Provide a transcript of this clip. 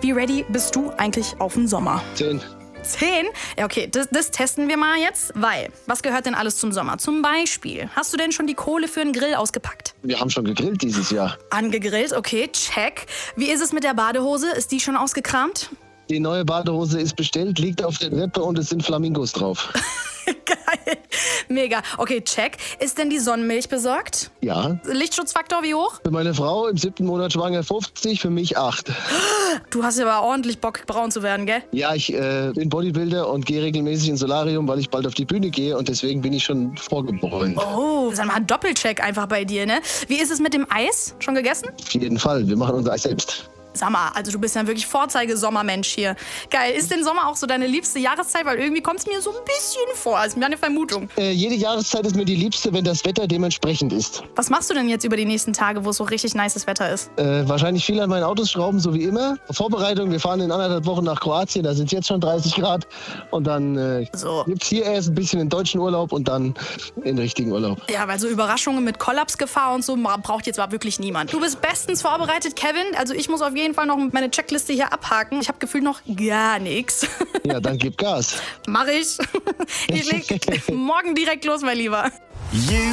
Wie ready bist du eigentlich auf den Sommer? 10. 10? Ja, okay, das testen wir mal jetzt, weil, was gehört denn alles zum Sommer? Zum Beispiel, hast du denn schon die Kohle für einen Grill ausgepackt? Wir haben schon gegrillt dieses Jahr. Angegrillt, okay, check. Wie ist es mit der Badehose? Ist die schon ausgekramt? Die neue Badehose ist bestellt, liegt auf der Treppe und es sind Flamingos drauf. Geil, mega. Okay, check. Ist denn die Sonnenmilch besorgt? Ja. Lichtschutzfaktor wie hoch? Für meine Frau im 7. Monat schwanger 50, für mich 8. Du hast ja aber ordentlich Bock, braun zu werden, gell? Ja, ich bin Bodybuilder und gehe regelmäßig ins Solarium, weil ich bald auf die Bühne gehe und deswegen bin ich schon vorgebräunt. Oh, sag mal, Doppelcheck einfach bei dir, ne? Wie ist es mit dem Eis? Schon gegessen? Auf jeden Fall, wir machen unser Eis selbst. Sag mal, also du bist ja wirklich Vorzeige-Sommermensch hier. Geil, ist denn Sommer auch so deine liebste Jahreszeit? Weil irgendwie kommt es mir so ein bisschen vor, als meine Vermutung. Jede Jahreszeit ist mir die liebste, wenn das Wetter dementsprechend ist. Was machst du denn jetzt über die nächsten Tage, wo es so richtig nices Wetter ist? Wahrscheinlich viel an meinen Autos schrauben, so wie immer. Vorbereitung, wir fahren in 1,5 Wochen nach Kroatien, da sind es jetzt schon 30 Grad. Und dann gibt's hier erst ein bisschen in deutschen Urlaub und dann in richtigen Urlaub. Ja, weil so Überraschungen mit Kollapsgefahr und so braucht jetzt mal wirklich niemand. Du bist bestens vorbereitet, Kevin. Also ich muss auf jeden Fall noch meine Checkliste hier abhaken. Ich habe gefühlt noch gar nichts. Ja, dann gib Gas. Mach ich. Ich leg morgen direkt los, mein Lieber.